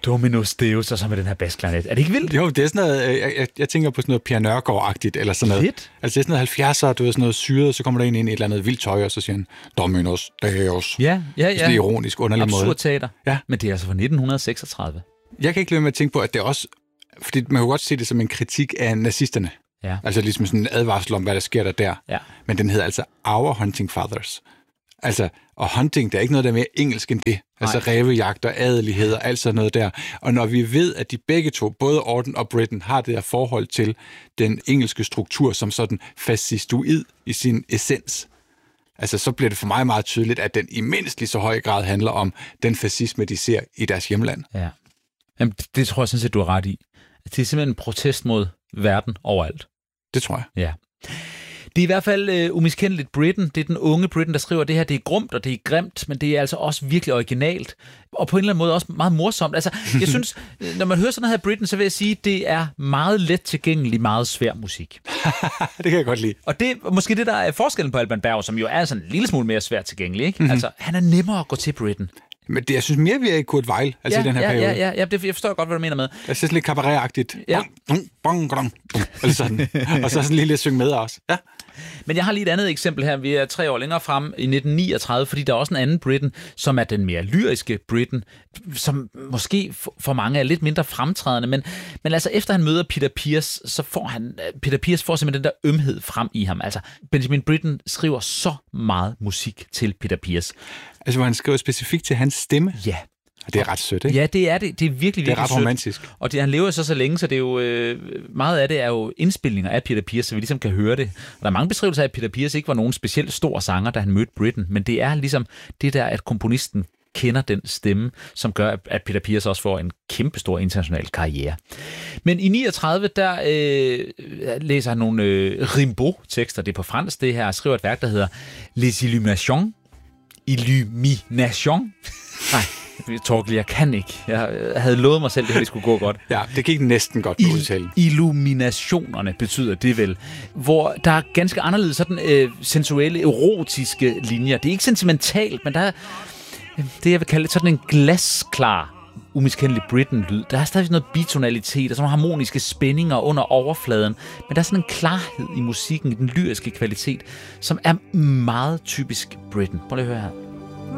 Dominus Deus, og så med den her basklarinet. Er det ikke vildt? Jo, det er sådan noget, jeg tænker på sådan noget Pierre Nørgaard-agtigt, eller sådan noget. Fedt. Altså det er sådan noget 70'er, du ved, sådan noget syret, så kommer der ind i et eller andet vildt tøj, og så siger han, Dominus Deus. Ja. Sådan en ironisk, underlig måde. Absurd teater. Ja. Men det er altså fra 1936. Jeg kan ikke lade med at tænke på, at det er også, fordi man kan godt se det som en kritik af nazisterne. Ja. Altså ligesom sådan en advarsel om, hvad der sker der. Ja. Men den hedder altså Our Hunting Fathers. Altså, og hunting, der er ikke noget, der er mere engelsk end det. Altså rævejagt og adelighed og alt sådan noget der. Og når vi ved, at de begge to, både Auden og Britten, har det her forhold til den engelske struktur som sådan fascistoid i sin essens, altså så bliver det for mig meget tydeligt, at den i mindst lige så høj grad handler om den fascisme, de ser i deres hjemland. Ja. Jamen, det tror jeg sådan set, du har ret i. Det er simpelthen en protest mod verden overalt. Det tror jeg. Ja. Det er i hvert fald umiskendeligt Britten. Det er den unge Britten, der skriver det her. Det er grumt, og det er grimt, men det er altså også virkelig originalt. Og på en eller anden måde også meget morsomt. Altså, jeg synes, når man hører sådan noget her Britten, så vil jeg sige, at det er meget let tilgængelig, meget svær musik. Det kan jeg godt lide. Og det er måske det, der er forskellen på Alban Berg, som jo er sådan en lille smule mere svært tilgængelig, ikke? Altså, han er nemmere at gå til Britten. Men det, jeg synes mere, vi er i Kurt Weill, altså i den her periode. Ja, jeg forstår godt, hvad du mener med. Det er sådan lidt cabaret-agtigt. Ja. Eller sådan. Og så sådan lige lidt synge med os. Ja. Men jeg har lige et andet eksempel her. Vi er 3 år længere frem i 1939, fordi der er også en anden Britten, som er den mere lyriske Britten, som måske for mange er lidt mindre fremtrædende, men altså efter han møder Peter Pears, så får Peter Pears får simpelthen den der ømhed frem i ham. Altså Benjamin Britten skriver så meget musik til Peter Pears. Altså hvor han skriver specifikt til hans stemme? Ja. Og det er ret sødt, ikke? Ja, det er det. Det er virkelig, det er ret sødt. romantisk. Og han lever så længe, så det er jo meget af det er jo indspilninger af Peter Pears, så vi ligesom kan høre det. Og der er mange beskrivelser af, at Peter Pears ikke var nogen specielt stor sanger, da han mødte Britten, men det er ligesom det der, at komponisten kender den stemme, som gør, at Peter Pears også får en kæmpestor international karriere. Men i 39, der læser han nogle Rimbaud-tekster, det er på fransk, det her, skriver et værk, der hedder Les Illuminations. Nej, Torkel, jeg kan ikke. Jeg havde lovet mig selv, at det skulle gå godt. Ja, det gik næsten godt på udtalen. Illuminationerne betyder det vel, hvor der er ganske anderledes sådan sensuelle, erotiske linjer. Det er ikke sentimentalt, men der er det, jeg vil kalde sådan en glasklar, umiskendelig Britten-lyd. Der er stadig noget bitonalitet og sådan nogle harmoniske spændinger under overfladen, men der er sådan en klarhed i musikken, i den lyriske kvalitet, som er meget typisk Britten. Prøv lige at høre her.